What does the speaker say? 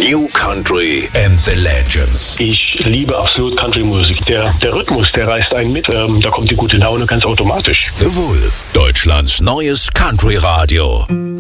New Country and the Legends. Ich liebe absolut Country-Musik. Der Rhythmus, der reißt einen mit. Da kommt die gute Laune ganz automatisch. The Wolf, Deutschlands neues Country-Radio.